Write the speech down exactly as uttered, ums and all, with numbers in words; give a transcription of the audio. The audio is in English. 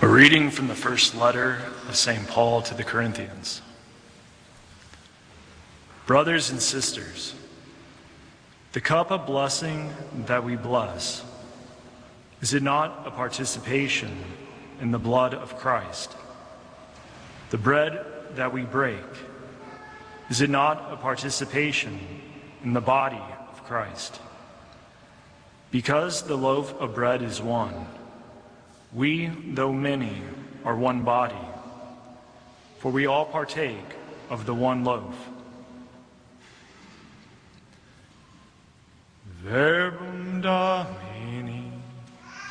A reading from the first letter of Saint Paul to the Corinthians. Brothers and sisters, the cup of blessing that we bless, is it not a participation in the blood of Christ? The bread that we break, is it not a participation in the body of Christ? Because the loaf of bread is one, we, though many, are one body, for we all partake of the one loaf. Verbum Domini.